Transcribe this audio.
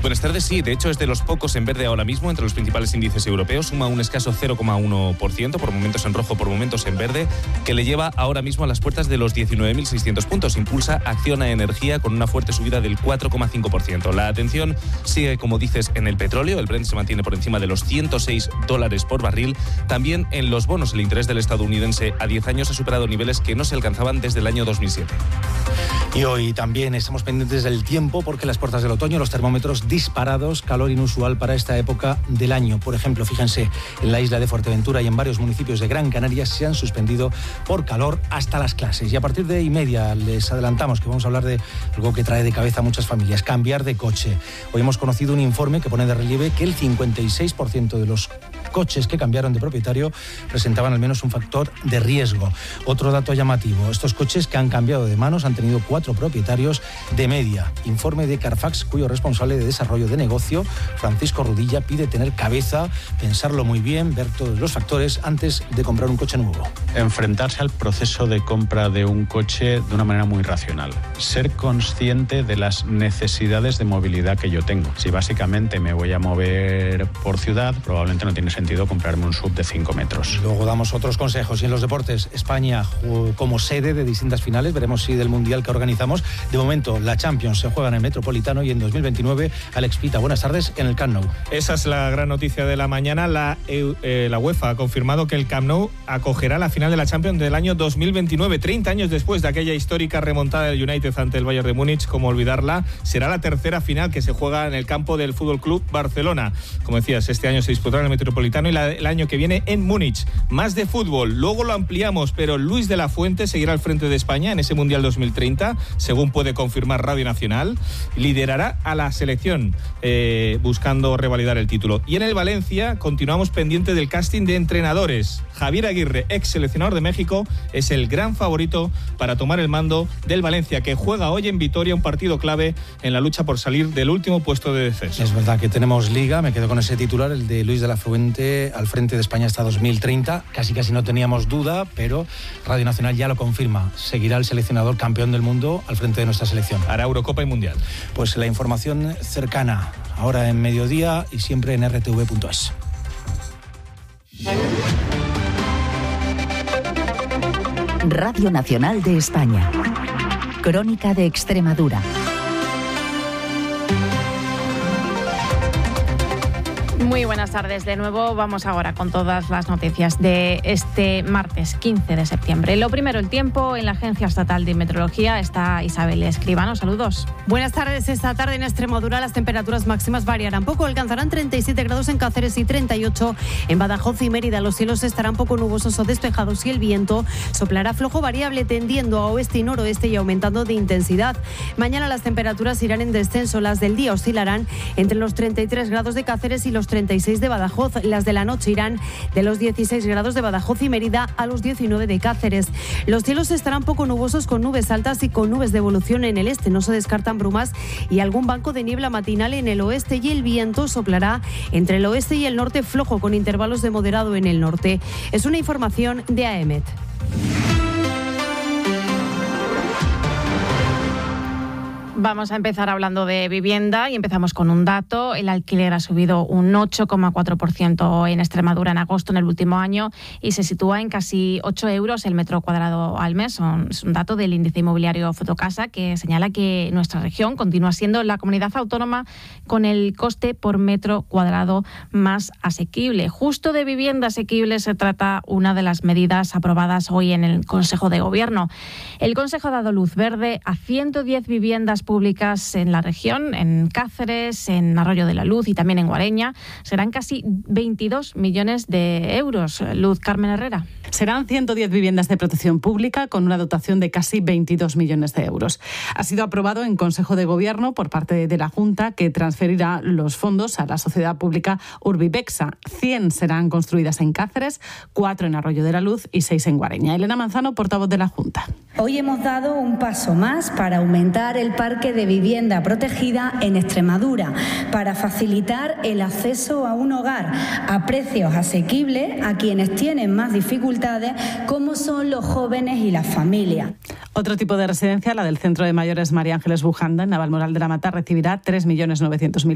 Buenas tardes. Sí, de hecho es de los pocos en verde ahora mismo entre los principales índices europeos. Suma un escaso 0,1%, por momentos en rojo, por momentos en verde, que le lleva ahora mismo a las puertas de los 19.600 puntos. Impulsa Acciona Energía con una fuerte subida del 4,5%. La atención sigue, como dices, en el petróleo. El Brent se mantiene por encima de los $106 por barril. También en los bonos, el interés del estadounidense a 10 años ha superado niveles que no se alcanzaban desde el año 2007. Y hoy también estamos pendientes del tiempo porque las puertas del otoño, los termómetros disparados, calor inusual para esta época del año. Por ejemplo, fíjense, en la isla de Fuerteventura y en varios municipios de Gran Canaria se han suspendido por calor hasta las clases. Y a partir de 1:30 les adelantamos que vamos a hablar de algo que trae de cabeza a muchas familias, cambiar de coche. Hoy hemos conocido un informe que pone de relieve que el 56% de los coches que cambiaron de propietario presentaban al menos un factor de riesgo. Otro dato llamativo, estos coches que han cambiado de manos han tenido 4 propietarios de media. Informe de Carfax, cuyo responsable de desarrollo de negocio, Francisco Rudilla, pide tener cabeza, pensarlo muy bien, ver todos los factores antes de comprar un coche nuevo. Enfrentarse al proceso de compra de un coche de una manera muy racional. Ser consciente de las necesidades de movilidad que yo tengo. Si básicamente me voy a mover por ciudad, probablemente no tiene sentido comprarme un SUV de 5 metros. Luego damos otros consejos. Y en los deportes, España como sede de distintas finales, veremos si del Mundial que organizamos. De momento, la Champions se juega en el Metropolitano y en 2029, Alex Pita, buenas tardes, en el Camp Nou. Esa es la gran noticia de la mañana. La UEFA ha confirmado que el Camp Nou acogerá la final de la Champions del año 2029, 30 años después de aquella histórica remontada del United ante el Bayern de Múnich. Como olvidarla, será la tercera final que se juega en el campo del Fútbol Club Barcelona. Como decías, este año se disputará en el Metropolitano y el año que viene en Múnich. Más de fútbol, luego lo ampliamos, pero Luis de la Fuente seguirá al frente de España en ese Mundial 2030, según puede confirmar Radio Nacional. Liderará a la selección buscando revalidar el título. Y en el Valencia continuamos pendiente del casting de entrenadores. Javier Aguirre, ex seleccionador de México, es el gran favorito para tomar el mando del Valencia, que juega hoy en Vitoria un partido clave en la lucha por salir del último puesto de descenso. Es verdad que tenemos liga, me quedo con ese titular, el de Luis de la Fuente al frente de España hasta 2030. Casi no teníamos duda, pero Radio Nacional ya lo confirma. Seguirá el seleccionador campeón del mundo al frente de nuestra selección. Hará Eurocopa y Mundial. Pues la información cercana, ahora en mediodía y siempre en rtv.es. Radio Nacional de España. Crónica de Extremadura. Muy buenas tardes de nuevo. Vamos ahora con todas las noticias de este martes 15 de septiembre. Lo primero, el tiempo. En la Agencia Estatal de Meteorología está Isabel Escribano. Saludos. Buenas tardes. Esta tarde en Extremadura las temperaturas máximas variarán poco. Alcanzarán 37 grados en Cáceres y 38 en Badajoz y Mérida. Los cielos estarán poco nubosos o despejados y el viento soplará flojo variable tendiendo a oeste y noroeste y aumentando de intensidad. Mañana las temperaturas irán en descenso. Las del día oscilarán entre los 33 grados de Cáceres y los 36 de Badajoz. Las de la noche irán de los 16 grados de Badajoz y Mérida a los 19 de Cáceres. Los cielos estarán poco nubosos con nubes altas y con nubes de evolución en el este. No se descartan brumas y algún banco de niebla matinal en el oeste y el viento soplará entre el oeste y el norte flojo con intervalos de moderado en el norte. Es una información de AEMET. Vamos a empezar hablando de vivienda y empezamos con un dato. El alquiler ha subido un 8,4% en Extremadura en agosto en el último año y se sitúa en casi 8 euros el metro cuadrado al mes. Es un dato del índice inmobiliario Fotocasa que señala que nuestra región continúa siendo la comunidad autónoma con el coste por metro cuadrado más asequible. Justo de vivienda asequible se trata una de las medidas aprobadas hoy en el Consejo de Gobierno. El Consejo ha dado luz verde a 110 viviendas públicas en la región, en Cáceres, en Arroyo de la Luz y también en Guareña. Serán casi 22 millones de euros. Luz, Carmen Herrera. Serán 110 viviendas de protección pública con una dotación de casi 22 millones de euros. Ha sido aprobado en Consejo de Gobierno por parte de la Junta que transferirá los fondos a la sociedad pública Urbibexa. 100 serán construidas en Cáceres, 4 en Arroyo de la Luz y 6 en Guareña. Elena Manzano, portavoz de la Junta. Hoy hemos dado un paso más para aumentar el parque de vivienda protegida en Extremadura, para facilitar el acceso a un hogar a precios asequibles a quienes tienen más dificultades, como son los jóvenes y las familias. Otro tipo de residencia, la del Centro de Mayores María Ángeles Bujanda, en Navalmoral de la Mata, recibirá 3.900.000